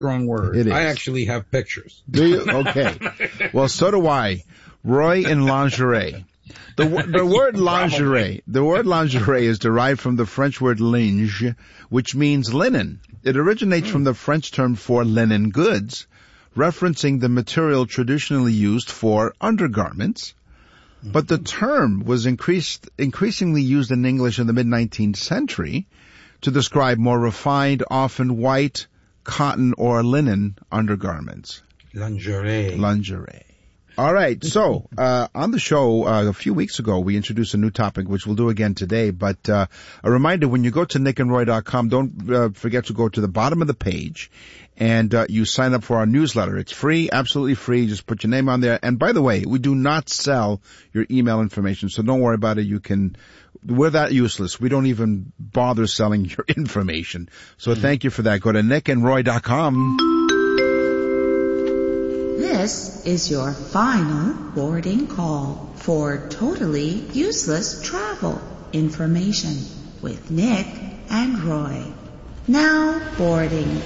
strong word. It is. I actually have pictures. Do you? Okay. Well, so do I. Roy in lingerie. The word lingerie is derived from the French word linge, which means linen. It originates from the French term for linen goods, referencing the material traditionally used for undergarments. But the term was increasingly used in English in the mid-19th century to describe more refined, often white, cotton or linen undergarments. Lingerie. All right. So, on the show, a few weeks ago, we introduced a new topic, which we'll do again today. But, a reminder, when you go to nickandroy.com, don't forget to go to the bottom of the page and, you sign up for our newsletter. It's free, absolutely free. Just put your name on there. And by the way, we do not sell your email information, so don't worry about it. We're that useless. We don't even bother selling your information. So thank you for that. Go to nickandroy.com. This is your final boarding call for totally useless travel information with Nick and Roy. Now boarding.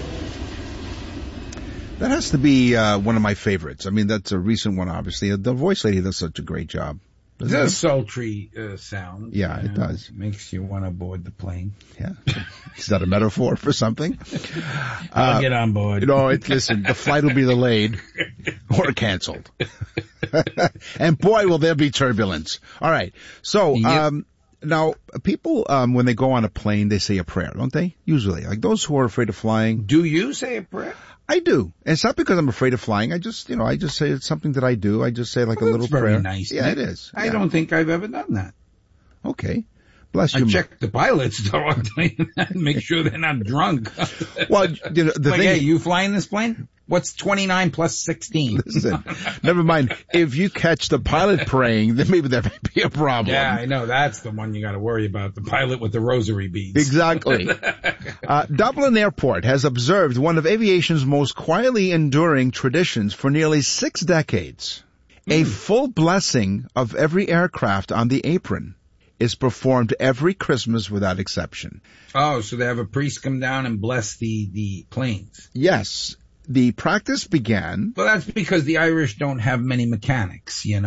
That has to be one of my favorites. I mean, that's a recent one, obviously. The voice lady does such a great job. It's a sultry sound. Yeah, it does. Makes you want to board the plane. Yeah. Is that a metaphor for something? I'll get on board. Listen, the flight will be delayed or canceled. And boy, will there be turbulence. All right. So, now, people, when they go on a plane, they say a prayer, don't they? Usually. Like those who are afraid of flying. Do you say a prayer? I do. And it's not because I'm afraid of flying. I just say it's something that I do. I just say like a little prayer. Very nice. Yeah, it is. I don't think I've ever done that. Okay. Bless you. I check the pilots though. Make sure they're not drunk. Well, the thing. Hey, you flying this plane? What's 29 plus 16? Listen, never mind. If you catch the pilot praying, then maybe there may be a problem. Yeah, I know. That's the one you got to worry about. The pilot with the rosary beads. Exactly. Dublin Airport has observed one of aviation's most quietly enduring traditions for nearly 6 decades. A full blessing of every aircraft on the apron is performed every Christmas without exception. Oh, so they have a priest come down and bless the planes. Yes. The practice began. Well, that's because the Irish don't have many mechanics, So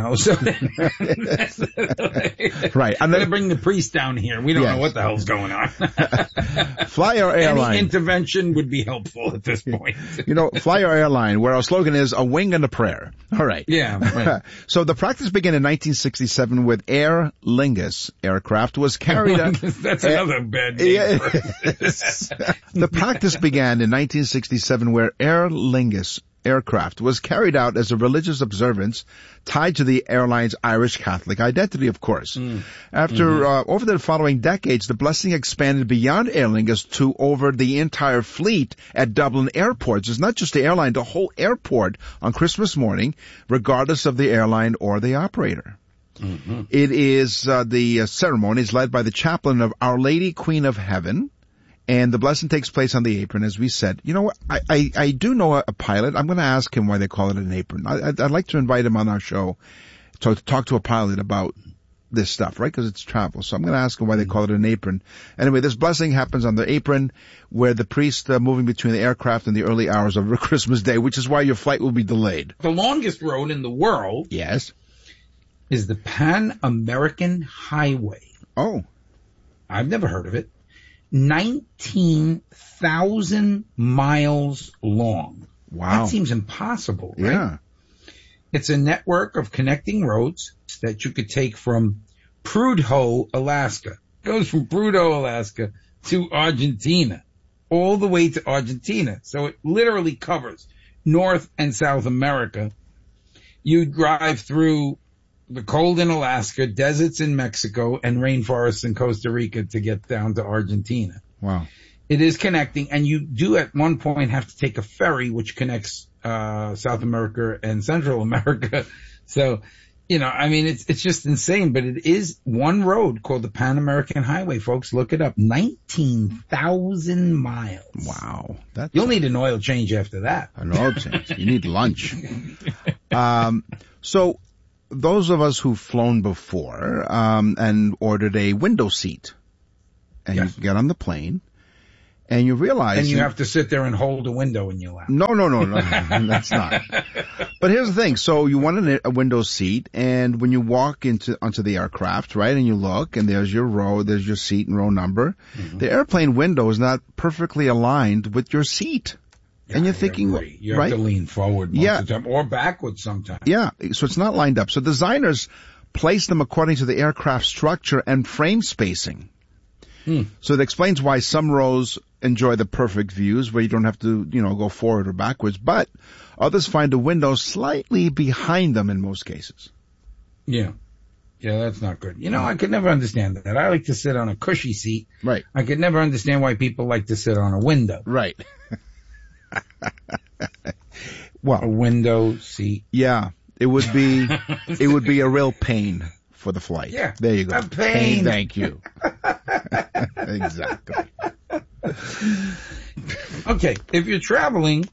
right. I'm going to bring the priest down here. We don't know what the hell's going on. Flyer Airline. Any intervention would be helpful at this point. Flyer Airline, where our slogan is a wing and a prayer. All right. Yeah. Right. So the practice began in 1967 with Aer Lingus aircraft was carried out. That's another bad name. The practice began in 1967 where Aer Lingus aircraft was carried out as a religious observance tied to the airline's Irish Catholic identity, of course. Over the following decades, the blessing expanded beyond Aer Lingus to over the entire fleet at Dublin airports. It's not just the airline, the whole airport on Christmas morning, regardless of the airline or the operator. It is, the ceremony is led by the chaplain of Our Lady Queen of Heaven. And the blessing takes place on the apron, as we said. You know what? I do know a pilot. I'm going to ask him why they call it an apron. I'd like to invite him on our show to talk to a pilot about this stuff, right? Because it's travel. So I'm going to ask him why they call it an apron. Anyway, this blessing happens on the apron where the priest moving between the aircraft in the early hours of Christmas Day, which is why your flight will be delayed. The longest road in the world. Yes. Is the Pan American Highway. Oh. I've never heard of it. 19,000 miles long. Wow. That seems impossible, right? Yeah. It's a network of connecting roads that you could take from Prudhoe, Alaska. It goes from Prudhoe, Alaska to Argentina, all the way to Argentina. So it literally covers North and South America. You drive through the cold in Alaska, deserts in Mexico, and rainforests in Costa Rica to get down to Argentina. Wow. It is connecting, and you do at one point have to take a ferry which connects South America and Central America. So, it's just insane, but it is one road called the Pan American Highway, folks. Look it up. 19,000 miles. Wow. You'll need an oil change after that. An oil change. You need lunch. So those of us who've flown before, and ordered a window seat, and you get on the plane, And you realize... And you have to sit there and hold a window in your lap. No, that's not. But here's the thing. So you want a window seat, and when you walk onto the aircraft, right, and you look, and there's your row, there's your seat and row number, the airplane window is not perfectly aligned with your seat. Yeah, and you're thinking, you have right? to lean forward most of the time, or backwards sometimes. Yeah, so it's not lined up. So designers place them according to the aircraft structure and frame spacing. So it explains why some rows enjoy the perfect views where you don't have to, go forward or backwards, but others find a window slightly behind them in most cases. Yeah. Yeah, that's not good. I could never understand that. I like to sit on a cushy seat. Right. I could never understand why people like to sit on a window. Right. Well, a window seat. Yeah, it would be a real pain for the flight. Yeah. There you go. A pain. Thank you. Exactly. Okay, if you're traveling,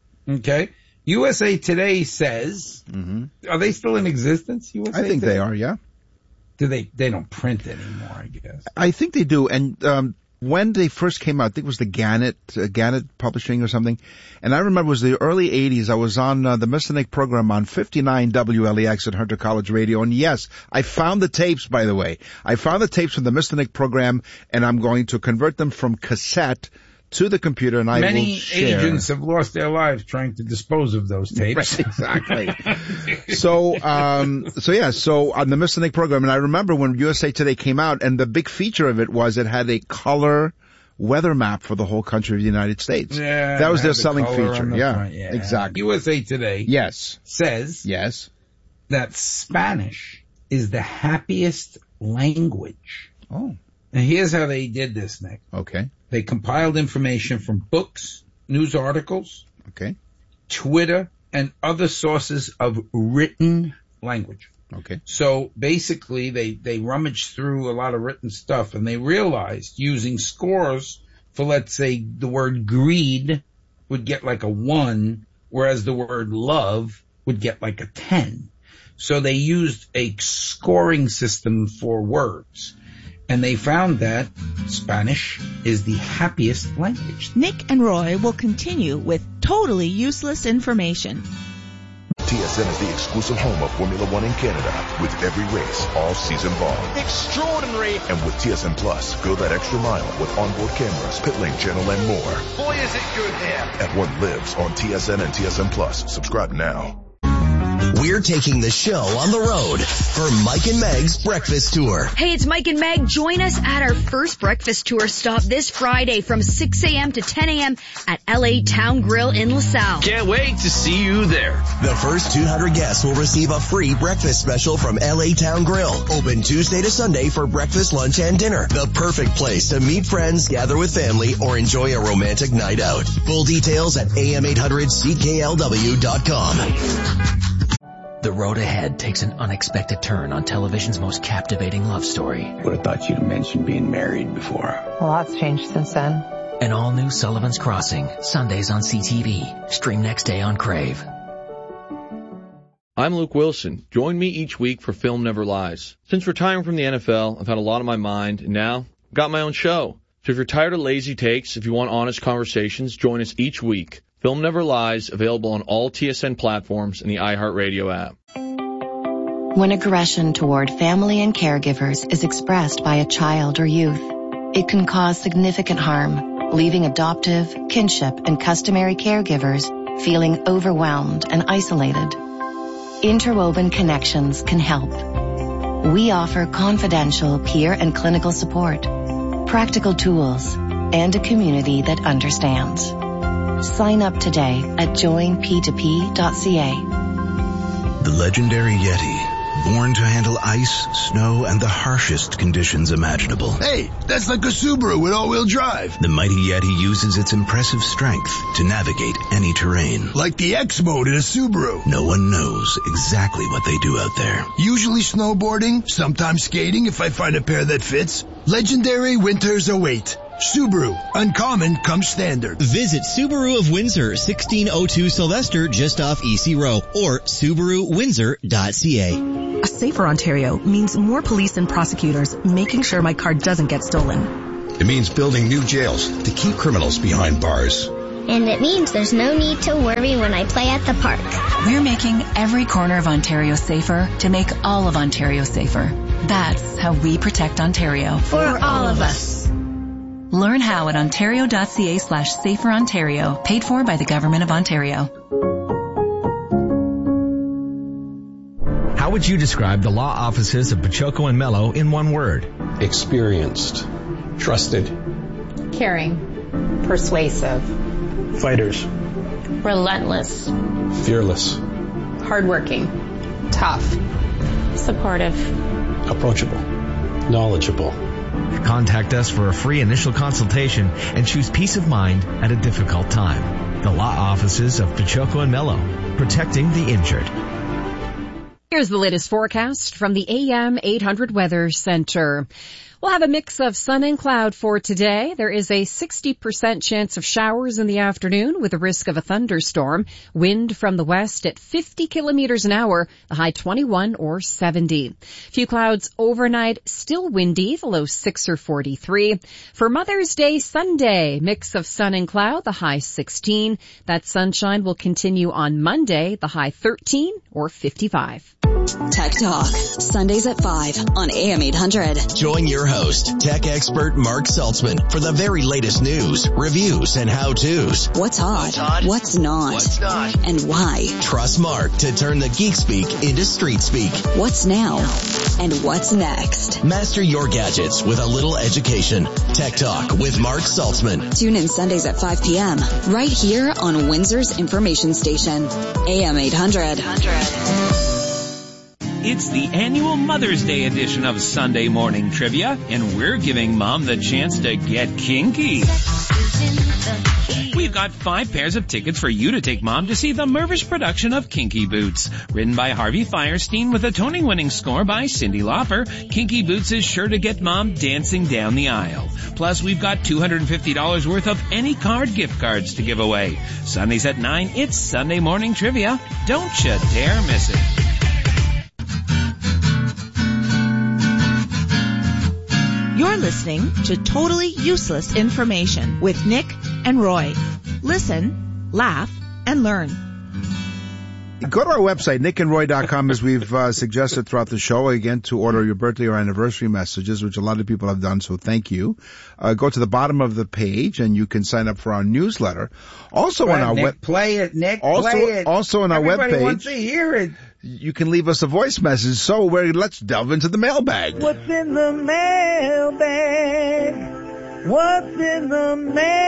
USA Today says, are they still in existence? USA I think Today? they are, yeah. Do they don't print anymore, I guess. I think they do. And when they first came out, I think it was the Gannett Publishing or something. And I remember it was the early 80s. I was on the Mr. Nick program on 59 WLEX at Hunter College Radio. And yes, I found the tapes, by the way. I found the tapes from the Mr. Nick program, and I'm going to convert them from cassette to the computer, and Many will share. agents have lost their lives trying to dispose of those tapes. Right, exactly. So on the Mr. Nick program, and I remember when USA Today came out, and the big feature of it was it had a color weather map for the whole country of the United States. Yeah, that was their selling color feature. on the front. Yeah, exactly. USA Today says that Spanish is the happiest language. Oh. Now here's how they did this, Nick. Okay. They compiled information from books, news articles, Twitter, and other sources of written language. Okay. So basically they rummaged through a lot of written stuff, and they realized using scores for, let's say, the word greed would get like a 1, whereas the word love would get like a 10. So they used a scoring system for words. And they found that Spanish is the happiest language. Nick and Roy will continue with totally useless information. TSN is the exclusive home of Formula One in Canada, with every race all season long. Extraordinary! And with TSN Plus, go that extra mile with onboard cameras, pit lane channel, and more. Boy, is it good here! F1 lives on TSN and TSN Plus. Subscribe now. We're taking the show on the road for Mike and Meg's Breakfast Tour. Hey, it's Mike and Meg. Join us at our first breakfast tour stop this Friday from 6 a.m. to 10 a.m. at LA Town Grill in LaSalle. Can't wait to see you there. The first 200 guests will receive a free breakfast special from LA Town Grill. Open Tuesday to Sunday for breakfast, lunch, and dinner. The perfect place to meet friends, gather with family, or enjoy a romantic night out. Full details at am800cklw.com. The road ahead takes an unexpected turn on television's most captivating love story. Would have thought you'd mentioned being married before. A lot's changed since then. An all-new Sullivan's Crossing, Sundays on CTV. Stream next day on Crave. I'm Luke Wilson. Join me each week for Film Never Lies. Since retiring from the NFL, I've had a lot on my mind, and now I've got my own show. So if you're tired of lazy takes, if you want honest conversations, join us each week. Film Never Lies, available on all TSN platforms and the iHeartRadio app. When aggression toward family and caregivers is expressed by a child or youth, it can cause significant harm, leaving adoptive, kinship, and customary caregivers feeling overwhelmed and isolated. Interwoven Connections can help. We offer confidential peer and clinical support, practical tools, and a community that understands. Sign up today at joinp2p.ca. The legendary Yeti, born to handle ice, snow, and the harshest conditions imaginable. Hey, that's like a Subaru with all-wheel drive. The mighty Yeti uses its impressive strength to navigate any terrain. Like the X mode in a Subaru. No one knows exactly what they do out there. Usually snowboarding, sometimes skating if I find a pair that fits. Legendary winters await. Subaru. Uncommon comes standard. Visit Subaru of Windsor, 1602 Sylvester, just off EC Row, or SubaruWindsor.ca. A safer Ontario means more police and prosecutors making sure my car doesn't get stolen. It means building new jails to keep criminals behind bars. And it means there's no need to worry when I play at the park. We're making every corner of Ontario safer to make all of Ontario safer. That's how we protect Ontario. For all of us. Learn how at ontario.ca/saferontario, paid for by the Government of Ontario. How would you describe the law offices of Pachoco and Mello in one word? Experienced. Trusted. Caring. Persuasive. Fighters. Relentless. Fearless. Hardworking. Tough. Supportive. Approachable. Knowledgeable. Contact us for a free initial consultation and choose peace of mind at a difficult time. The law offices of Pachoco and Mello, protecting the injured. Here's the latest forecast from the AM 800 Weather Center. We'll have a mix of sun and cloud for today. There is a 60% chance of showers in the afternoon with a risk of a thunderstorm. Wind from the west at 50 kilometers an hour, the high 21 or 70. Few clouds overnight, still windy, the low 6 or 43. For Mother's Day Sunday, mix of sun and cloud, the high 16. That sunshine will continue on Monday, the high 13 or 55. Tech Talk, Sundays at 5 on AM 800. Join your host, tech expert Mark Saltzman, for the very latest news, reviews, and how-tos. What's hot? What's not? And why? Trust Mark to turn the geek speak into street speak. What's now? And what's next? Master your gadgets with a little education. Tech Talk with Mark Saltzman. Tune in Sundays at 5 p.m. right here on Windsor's information station, AM 800. It's the annual Mother's Day edition of Sunday Morning Trivia, and we're giving Mom the chance to get kinky. We've got 5 pairs of tickets for you to take Mom to see the Mervish production of Kinky Boots. Written by Harvey Fierstein with a Tony-winning score by Cyndi Lauper, Kinky Boots is sure to get Mom dancing down the aisle. Plus, we've got $250 worth of any card gift cards to give away. Sundays at 9, it's Sunday Morning Trivia. Don't you dare miss it. You're listening to Totally Useless Information with Nick and Roy. Listen, laugh, and learn. Go to our website, nickandroy.com, as we've suggested throughout the show, again, to order your birthday or anniversary messages, which a lot of people have done, so thank you. Go to the bottom of the page, and you can sign up for our newsletter. Also on our web, play it, Nick. Also, play it. Also on our webpage, everybody wants to hear it. You can leave us a voice message. So let's delve into the mailbag. What's in the mailbag? What's in the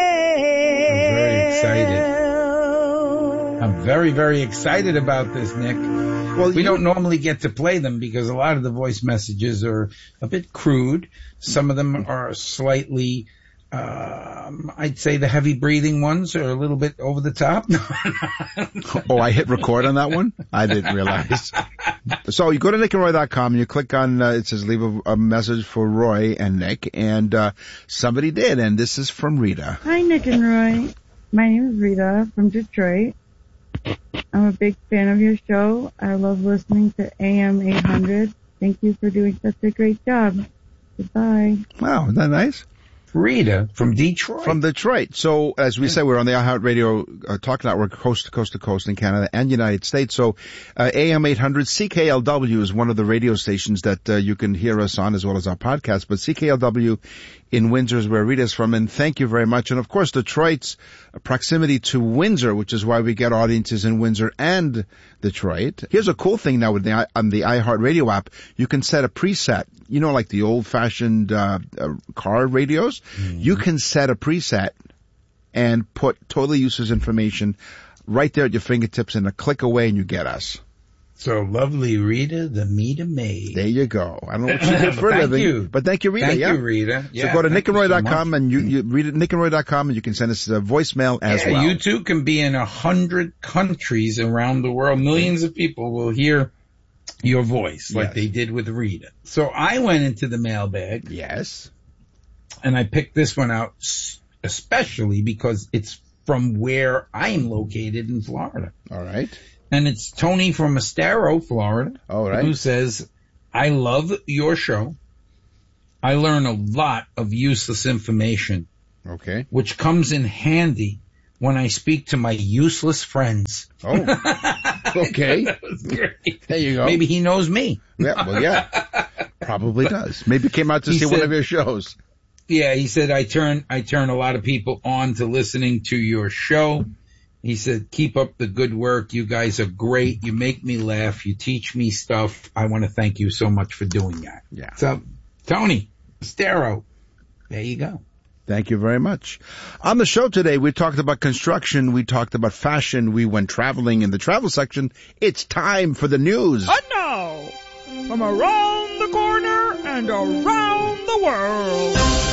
mail? I'm very, very excited about this, Nick. Well, we don't normally get to play them because a lot of the voice messages are a bit crude. Some of them are slightly, I'd say the heavy breathing ones are a little bit over the top. Oh, I hit record on that one? I didn't realize. So you go to nickandroy.com and you click on, it says leave a message for Roy and Nick, and somebody did, and this is from Rita. Hi, Nick and Roy. My name is Rita from Detroit. I'm a big fan of your show. I love listening to AM 800. Thank you for doing such a great job. Goodbye. Wow, isn't that nice? Rita from Detroit. From Detroit. So, as we said, we're on the iHeartRadio Talk Network, coast to coast to coast in Canada and United States. So, AM 800, CKLW is one of the radio stations that you can hear us on, as well as our podcast. But CKLW in Windsor is where Rita's from, and thank you very much. And of course, Detroit's proximity to Windsor, which is why we get audiences in Windsor and Detroit. Here's a cool thing now on the iHeartRadio app. You can set a preset, you know, like the old-fashioned car radios. Mm-hmm. You can set a preset and put Totally Useless Information right there at your fingertips, and a click away, and you get us. So lovely, Rita, the meter maid. There you go. I don't know what she did for a living, but thank you, Rita. Thank you, Rita. So go to nickandroy.com and you read it, nickandroy.com, and you can send us a voicemail as well. You too can be in 100 countries around the world. Millions of people will hear your voice like they did with Rita. So I went into the mailbag. Yes. And I picked this one out especially because it's from where I'm located in Florida. All right. And it's Tony from Estero, Florida. All right. Who says, I love your show. I learn a lot of useless information. Okay. Which comes in handy when I speak to my useless friends. Oh, okay. That was great. There you go. Maybe he knows me. Yeah, well, yeah. Probably does. Maybe came out to see one of your shows. Yeah, he said, I turn a lot of people on to listening to your show. He said, keep up the good work. You guys are great. You make me laugh. You teach me stuff. I want to thank you so much for doing that. Yeah. So, Tony Stero, there you go. Thank you very much. On the show today, we talked about construction. We talked about fashion. We went traveling in the travel section. It's time for the news. And now, from around the corner and around the world,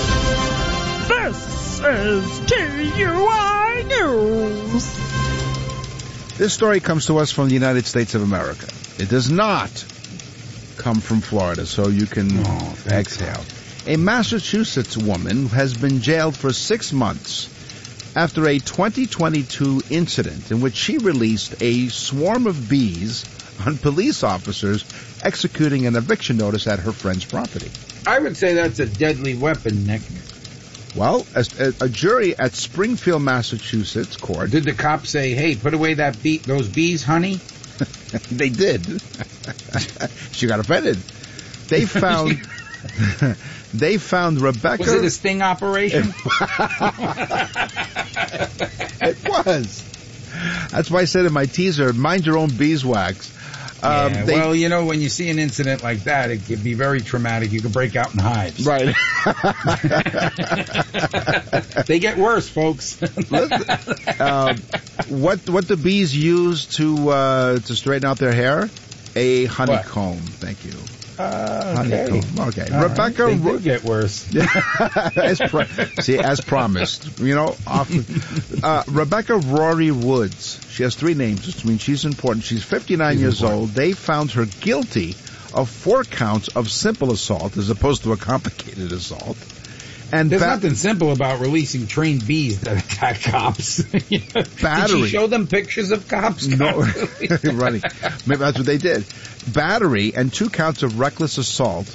this is TUI News. This story comes to us from the United States of America. It does not come from Florida, so you can exhale. A Massachusetts woman has been jailed for 6 months after a 2022 incident in which she released a swarm of bees on police officers executing an eviction notice at her friend's property. I would say that's a deadly weapon, Nick. Well, a jury at Springfield, Massachusetts court... Did the cop say, hey, put away those bees, honey? They did. She got offended. They found... They found Rebecca... Was it a sting operation? It was. That's why I said in my teaser, mind your own beeswax. Well, you know, when you see an incident like that, it can be very traumatic. You can break out in hives. Right. They get worse, folks. What do bees use to straighten out their hair? A honeycomb. What? Thank you. Honeycomb. Okay. Rebecca. They did get worse. as promised. You know, often. Rebecca Rory Woods. She has 3 names, which means she's important. She's 59 years old. They found her guilty of 4 counts of simple assault as opposed to a complicated assault. And there's nothing simple about releasing trained bees that attack cops. Battery. Did she show them pictures of cops? No. Right. Maybe that's what they did. Battery and 2 counts of reckless assault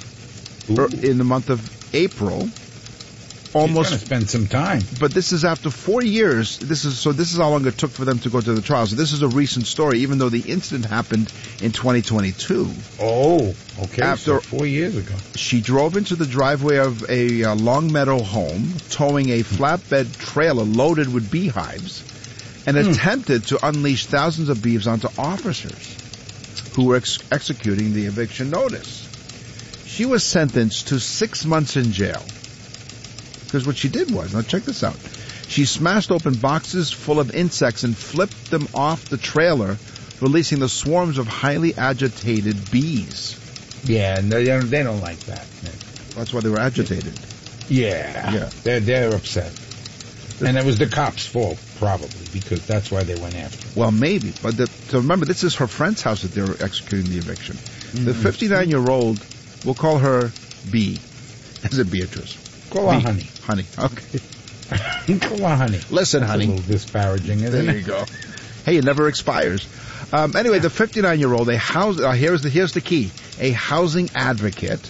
in the month of April. Almost going to spend some time. But this is after 4 years. This is how long it took for them to go to the trial. So this is a recent story, even though the incident happened in 2022. Oh, okay. After 4 years ago. She drove into the driveway of a Longmeadow home, towing a flatbed trailer loaded with beehives, and attempted to unleash thousands of bees onto officers who were executing the eviction notice. She was sentenced to 6 months in jail. Because what she did was, now check this out, she smashed open boxes full of insects and flipped them off the trailer, releasing the swarms of highly agitated bees. Yeah, and they don't like that. That's why they were agitated. Yeah. They're upset. And it was the cops' fault, probably, because that's why they went after her. Well, maybe. But so remember, this is her friend's house that they were executing the eviction. The 59-year-old, we'll call her B, as in Beatrice. Call her Honey. Honey, okay. Call her Honey. Listen, That's honey. a little disparaging, isn't it? There you go. Hey, it never expires. Anyway, the 59-year-old, here's the key, a housing advocate.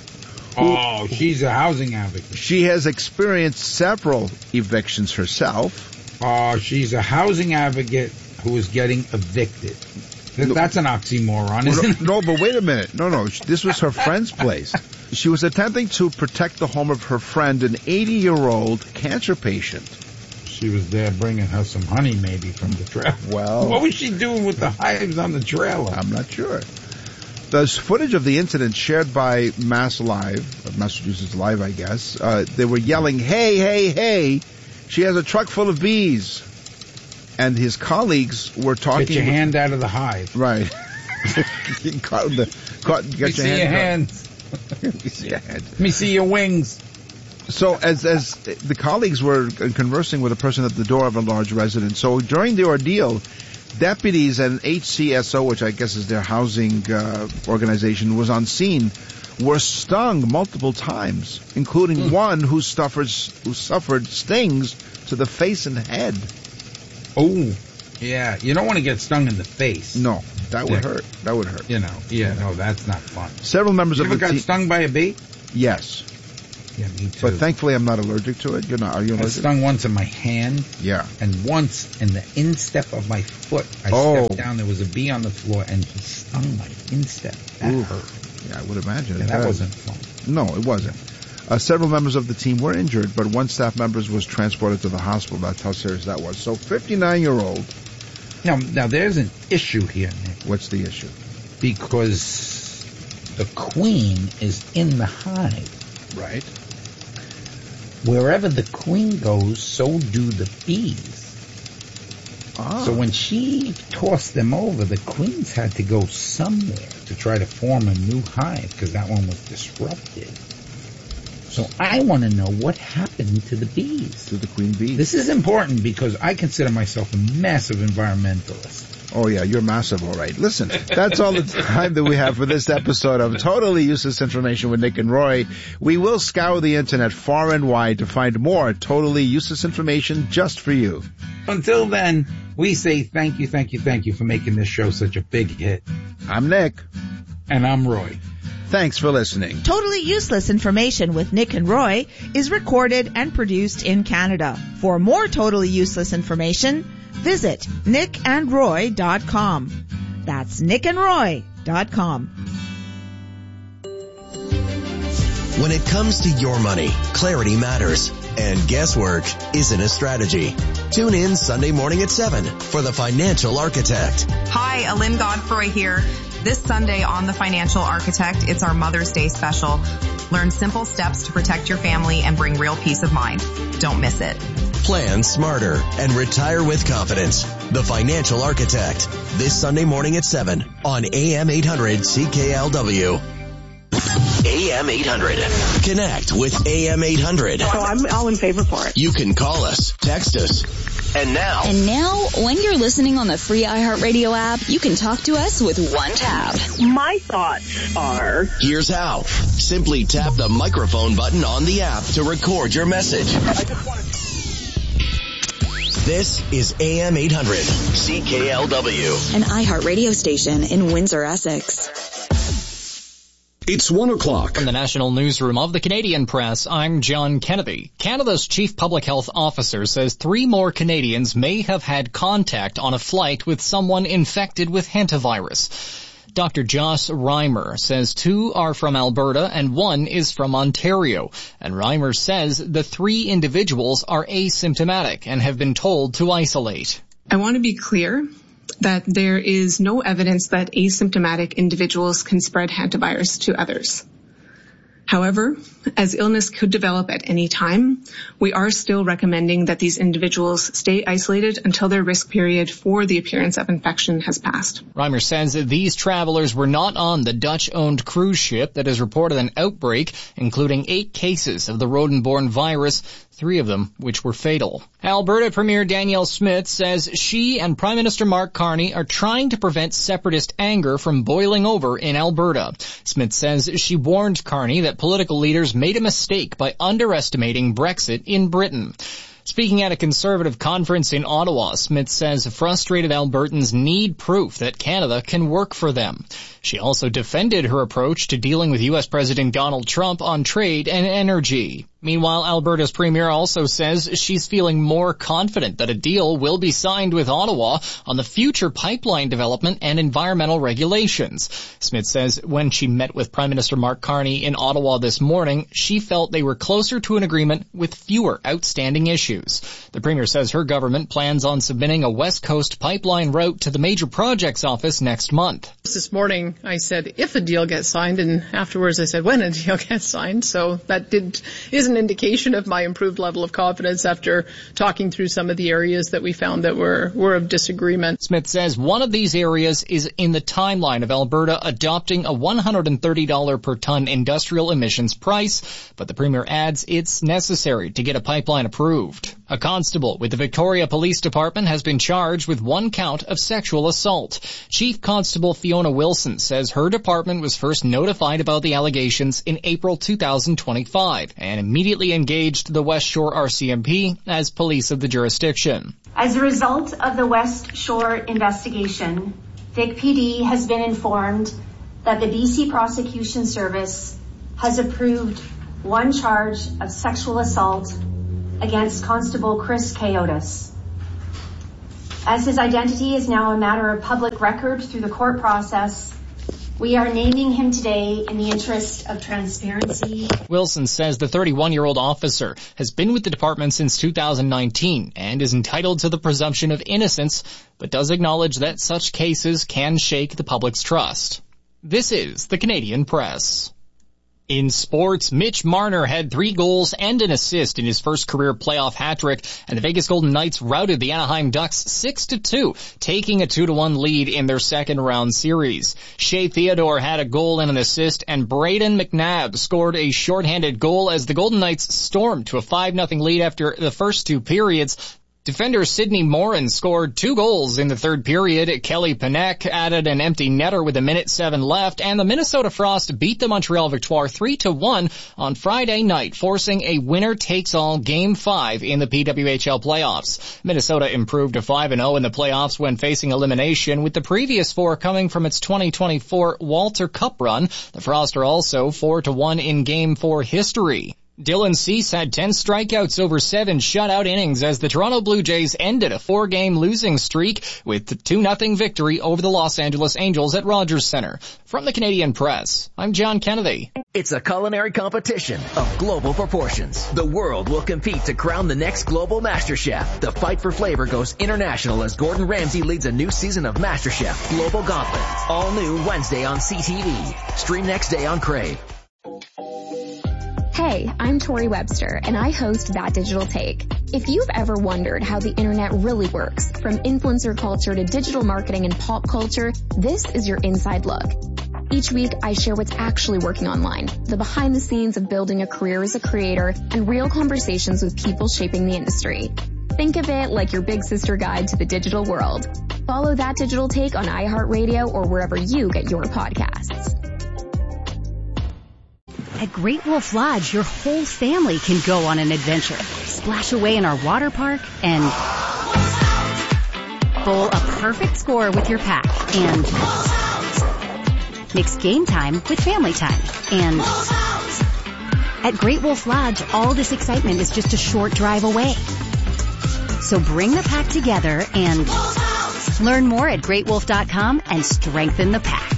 She's a housing advocate. She has experienced several evictions herself. She's a housing advocate who is getting evicted. That's an oxymoron, isn't it? No, but wait a minute. No. This was her friend's place. She was attempting to protect the home of her friend, an 80-year-old cancer patient. She was there bringing her some honey, maybe, from the trailer. Well, what was she doing with the hives on the trailer? I'm not sure. There's footage of the incident shared by Massachusetts Live, I guess. They were yelling, hey, hey, hey, she has a truck full of bees. And his colleagues were talking... Get your hand out of the hive. Right. Let me see your hands. Let me see your wings. So as the colleagues were conversing with a person at the door of a large residence, so during the ordeal, deputies and HCSO, which I guess is their housing organization, was on scene, were stung multiple times, including one who suffered stings to the face and head. Oh, yeah. You don't want to get stung in the face. No, that would hurt. That would hurt. No, that's not fun. Several members you of ever the got stung by a bee? Yes. Yeah, me too. But thankfully, I'm not allergic to it. You're not? Are you I allergic? stung once in my hand. Yeah. And once in the instep of my foot. I stepped down. There was a bee on the floor, and he stung my instep. That hurt. Yeah, I would imagine. Yeah, that wasn't fun. No, it wasn't. Several members of the team were injured, but one staff member was transported to the hospital. That's how serious that was. So, 59-year-old. Now there's an issue here, Nick. What's the issue? Because the queen is in the hive. Right. Wherever the queen goes, so do the bees. So when she tossed them over, the queens had to go somewhere to try to form a new hive because that one was disrupted. So I want to know what happened to the bees. To the queen bees. This is important because I consider myself a massive environmentalist. Oh, yeah, you're massive, all right. Listen, that's all the time that we have for this episode of Totally Useless Information with Nick and Roy. We will scour the internet far and wide to find more totally useless information just for you. Until then, we say thank you for making this show such a big hit. I'm Nick. And I'm Roy. Thanks for listening. Totally Useless Information with Nick and Roy is recorded and produced in Canada. For more totally useless information, visit nickandroy.com. That's nickandroy.com. When it comes to your money, clarity matters, and guesswork isn't a strategy. Tune in Sunday morning at 7 for The Financial Architect. Hi, Alin Godfroy here. This Sunday on The Financial Architect, it's our Mother's Day special. Learn simple steps to protect your family and bring real peace of mind. Don't miss it. Plan smarter and retire with confidence. The Financial Architect. This Sunday morning at 7 on AM 800 CKLW. AM 800. Connect with AM 800. So I'm all in favor for it. You can call us, text us. And now, when you're listening on the free iHeartRadio app, you can talk to us with one tap. My thoughts are... Here's how. Simply tap the microphone button on the app to record your message. This is AM 800, CKLW. An iHeartRadio station in Windsor, Essex. It's 1 o'clock. From the National Newsroom of the Canadian Press, I'm John Kennedy. Canada's chief public health officer says 3 more Canadians may have had contact on a flight with someone infected with hantavirus. Dr. Joss Reimer says 2 are from Alberta and 1 is from Ontario. And Reimer says the 3 individuals are asymptomatic and have been told to isolate. I want to be clear that there is no evidence that asymptomatic individuals can spread hantavirus to others. However, as illness could develop at any time, we are still recommending that these individuals stay isolated until their risk period for the appearance of infection has passed. Reimer says that these travelers were not on the Dutch-owned cruise ship that has reported an outbreak, including 8 cases of the rodent-borne virus, 3 of them which were fatal. Alberta Premier Danielle Smith says she and Prime Minister Mark Carney are trying to prevent separatist anger from boiling over in Alberta. Smith says she warned Carney that political leaders made a mistake by underestimating Brexit in Britain. Speaking at a Conservative conference in Ottawa, Smith says frustrated Albertans need proof that Canada can work for them. She also defended her approach to dealing with U.S. President Donald Trump on trade and energy. Meanwhile, Alberta's premier also says she's feeling more confident that a deal will be signed with Ottawa on the future pipeline development and environmental regulations. Smith says when she met with Prime Minister Mark Carney in Ottawa this morning, she felt they were closer to an agreement with fewer outstanding issues. The premier says her government plans on submitting a West Coast pipeline route to the Major Projects Office next month. This morning I said if a deal gets signed, and afterwards I said when a deal gets signed, so that is an indication of my improved level of confidence after talking through some of the areas that we found that were of disagreement. Smith says one of these areas is in the timeline of Alberta adopting a $130 per ton industrial emissions price, but the premier adds it's necessary to get a pipeline approved. A constable with the Victoria Police Department has been charged with 1 count of sexual assault. Chief Constable Fiona Wilson says her department was first notified about the allegations in April 2025 and immediately engaged the West Shore RCMP as police of the jurisdiction. As a result of the West Shore investigation, Vic PD has been informed that the BC Prosecution Service has approved one charge of sexual assault against Constable Chris Coyotis. As his identity is now a matter of public record through the court process, we are naming him today in the interest of transparency. Wilson says the 31-year-old officer has been with the department since 2019 and is entitled to the presumption of innocence, but does acknowledge that such cases can shake the public's trust. This is the Canadian Press. In sports, Mitch Marner had 3 goals and an assist in his first career playoff hat-trick, and the Vegas Golden Knights routed the Anaheim Ducks 6-2, taking a 2-1 lead in their second-round series. Shea Theodore had a goal and an assist, and Braden McNabb scored a shorthanded goal as the Golden Knights stormed to a 5-0 lead after the first 2 periods. Defender Sidney Morin scored 2 goals in the third period. Kelly Panek added an empty netter with 1:07 left, and the Minnesota Frost beat the Montreal Victoire 3-1 on Friday night, forcing a winner-takes-all Game 5 in the PWHL playoffs. Minnesota improved to 5-0 in the playoffs when facing elimination, with the previous 4 coming from its 2024 Walter Cup run. The Frost are also 4-1 in Game 4 history. Dylan Cease had 10 strikeouts over 7 shutout innings as the Toronto Blue Jays ended a 4-game losing streak with a 2-0 victory over the Los Angeles Angels at Rogers Center. From the Canadian Press, I'm John Kennedy. It's a culinary competition of global proportions. The world will compete to crown the next global master chef. The fight for flavor goes international as Gordon Ramsay leads a new season of MasterChef Global Gauntlet. All new Wednesday on CTV. Stream next day on Crave. Hey, I'm Tori Webster, and I host That Digital Take. If you've ever wondered how the internet really works, from influencer culture to digital marketing and pop culture, this is your inside look. Each week, I share what's actually working online, the behind the scenes of building a career as a creator, and real conversations with people shaping the industry. Think of it like your big sister guide to the digital world. Follow That Digital Take on iHeartRadio or wherever you get your podcasts. At Great Wolf Lodge, your whole family can go on an adventure. Splash away in our water park and bowl a perfect score with your pack and mix game time with family time. And at Great Wolf Lodge, all this excitement is just a short drive away. So bring the pack together and learn more at greatwolf.com and strengthen the pack.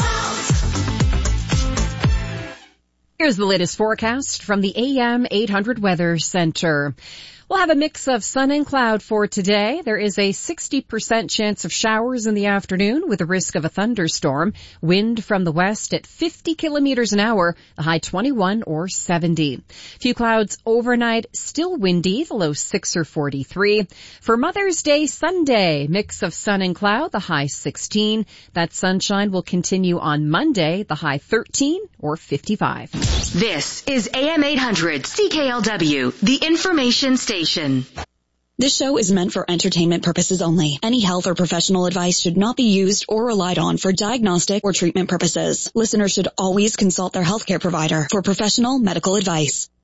Here's the latest forecast from the AM 800 Weather Center. We'll have a mix of sun and cloud for today. There is a 60% chance of showers in the afternoon with a risk of a thunderstorm. Wind from the west at 50 kilometers an hour, the high 21 or 70. Few clouds overnight, still windy, the low 6 or 43. For Mother's Day Sunday, mix of sun and cloud, the high 16. That sunshine will continue on Monday, the high 13 or 55. This is AM 800 CKLW, the information station. This show is meant for entertainment purposes only. Any health or professional advice should not be used or relied on for diagnostic or treatment purposes. Listeners should always consult their healthcare provider for professional medical advice.